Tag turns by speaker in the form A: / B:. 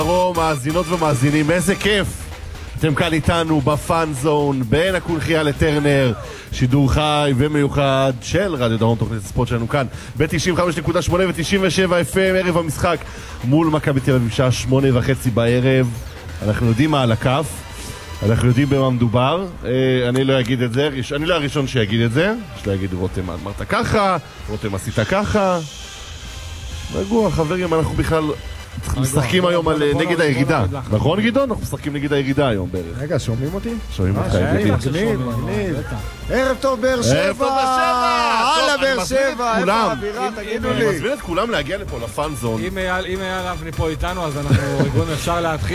A: מאזינות ומאזינים, איזה כיף אתם כאן איתנו בפאן זון בין הקונחייה לטרנר, שידור חי ומיוחד של רדיו דרום, תוכנית הספורט שלנו כאן ב-95.8 ו-97 FM. ערב המשחק מול מכבי תל אביב בשעה 8:30 בערב. אנחנו יודעים מה על הכף, אנחנו יודעים במה מדובר. אני לא אגיד את זה, אני לא הראשון שיגיד את זה. יש להגיד רותם אמרת ככה, רותם עשית ככה. רגוע חברים, אנחנו בכלל משחקים היום נגד הירידה, נכון גדעון? אנחנו משחקים נגד הירידה היום בערך.
B: רגע, שומעים אותי?
A: שומעים אותך ידידי.
B: ערב טוב באר שבע! הלאה באר שבע! איפה האווירה? תגידו לי.
A: אני מזמין את כולם להגיע לפה לפאן זון.
C: אם אייל אבני פה איתנו אז אנחנו ארגון אפשר להתחיל.